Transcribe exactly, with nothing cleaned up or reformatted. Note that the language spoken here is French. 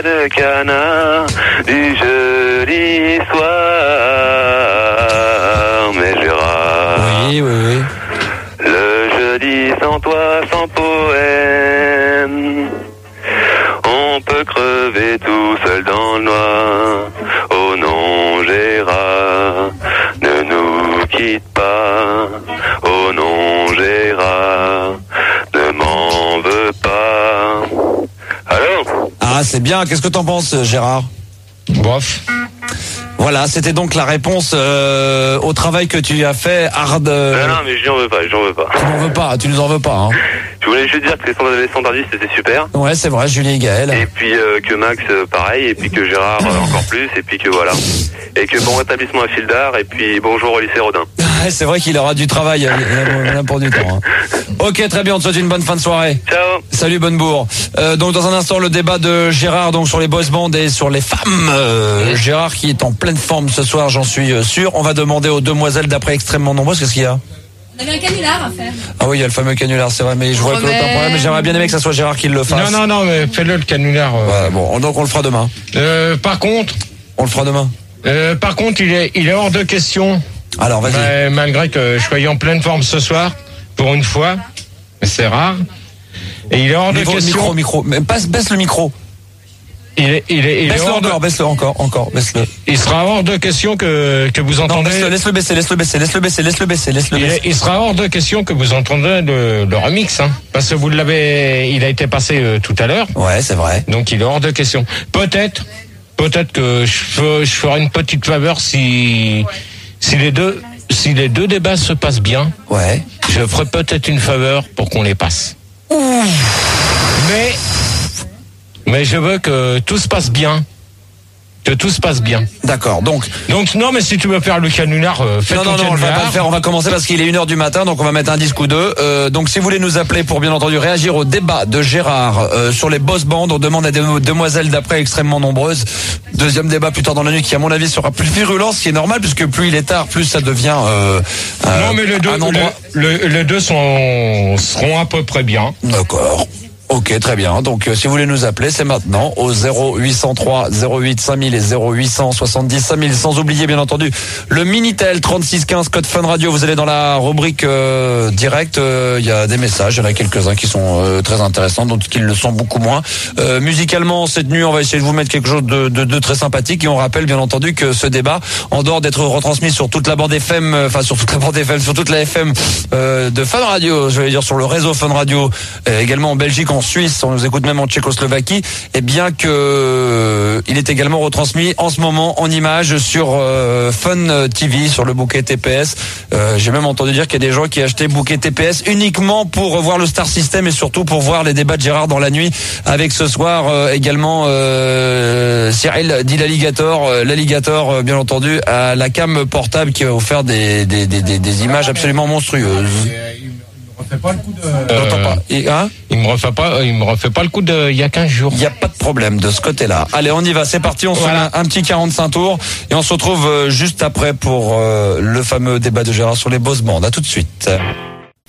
de canard du joli soir. Mais Gérard, oui, oui, oui. le jeudi sans toi, sans poème, on peut crever tout seul dans le noir. Oh non, Gérard, ne nous quitte pas. Oh non, Gérard, ne m'en veux pas. Allô ? Ah, c'est bien. Qu'est-ce que t'en penses, Gérard ? Bof. Voilà, c'était donc la réponse euh, au travail que tu as fait, Hard. Euh... Non, non, mais j'en veux pas, j'en veux pas. Tu n'en veux pas, tu nous en veux pas, hein. Je voulais juste dire que les standardistes c'était super. Ouais, c'est vrai, Julie et Gaël. Et puis euh, que Max euh, pareil, et puis que Gérard euh, encore plus, et puis que voilà. Et que bon rétablissement à Fildar, et puis bonjour au lycée Rodin. Ouais, c'est vrai qu'il aura du travail, il en a pour du temps. Hein. Ok, très bien, on te souhaite une bonne fin de soirée. Ciao. Salut Bonnebourg. Euh, donc dans un instant le débat de Gérard donc sur les boys bands et sur les femmes. Euh, Gérard qui est en pleine forme ce soir, j'en suis sûr. On va demander aux demoiselles d'après extrêmement nombreuses, qu'est-ce qu'il y a ? On avait un canular à faire. Ah oui, il y a le fameux canular, c'est vrai, mais je vois que l'autre a un problème, mais j'aimerais bien aimer que ça soit Gérard qui le fasse. Non, non, non, mais fais-le le canular. Euh... Voilà, bon, donc on le fera demain. Euh, par contre. On le fera demain. Euh, par contre, il est, il est hors de question. Alors, vas-y. Mais, malgré que je sois en pleine forme ce soir, pour une fois, c'est rare. Et il est hors Niveau, de question. Micro, micro, mais baisse, baisse le micro. Il est, il est, il baisse-le est hors encore, de... baisse-le encore, encore, baisse-le. Il sera hors de question que, que vous entendez. Non, laisse-le baisser, laisse-le baisser, laisse-le baisser, laisse-le baisser, laisse-le baisser. Il, il sera hors de question que vous entendez le, le remix, hein. Parce que vous l'avez, il a été passé euh, tout à l'heure. Ouais, c'est vrai. Donc il est hors de question. Peut-être, peut-être que je, fe, je ferai une petite faveur si, si les deux, si les deux débats se passent bien. Ouais. Je ferai peut-être une faveur pour qu'on les passe. Ouh. Mais, mais je veux que tout se passe bien. Que tout se passe bien. D'accord, donc. Donc, non, mais si tu veux faire le canular, euh, fais Non, non, non, on va pas le faire, on va commencer parce qu'il est une heure du matin, donc on va mettre un disque ou deux. Euh, donc, si vous voulez nous appeler pour, bien entendu, réagir au débat de Gérard euh, sur les boss bands, on demande à des demoiselles d'après extrêmement nombreuses. Deuxième débat plus tard dans la nuit qui, à mon avis, sera plus virulent, ce qui est normal, puisque plus il est tard, plus ça devient euh, euh, non, mais les deux, un endroit... le, le, les deux sont, seront à peu près bien. D'accord. Ok, très bien. Donc, euh, si vous voulez nous appeler, c'est maintenant au zéro huit cent trois zéro huit cinq mille et zéro huit cent soixante-dix cinq mille. Sans oublier, bien entendu, le Minitel trente-six quinze code Fun Radio. Vous allez dans la rubrique euh, direct. Il euh, y a des messages. Il y en a quelques-uns qui sont euh, très intéressants, d'autres qui le sont beaucoup moins. Euh, musicalement, cette nuit, on va essayer de vous mettre quelque chose de, de, de très sympathique. Et on rappelle, bien entendu, que ce débat, en dehors d'être retransmis sur toute la bande F M, enfin euh, sur toute la bande F M, sur toute la F M euh, de Fun Radio, je vais dire sur le réseau Fun Radio, euh, également en Belgique, en Suisse, on nous écoute même en Tchécoslovaquie, et bien que euh, il est également retransmis en ce moment en images sur euh, Fun T V, sur le bouquet T P S. Euh, j'ai même entendu dire qu'il y a des gens qui achetaient bouquet T P S uniquement pour voir le Star System et surtout pour voir les débats de Gérard dans la nuit, avec ce soir euh, également euh, Cyril dit l'alligator, euh, l'alligator euh, bien entendu à la cam portable qui va vous faire des, des, des, des, des images absolument monstrueuses. Refait pas le coup de. Euh, pas. Et, hein il me refait pas, il me refait pas le coup de il y a quinze jours. Il n'y a pas de problème de ce côté-là. Allez, on y va, c'est parti, on voilà. se met un petit quarante-cinq tours et on se retrouve juste après pour euh, le fameux débat de Gérard sur les boss bands. À tout de suite.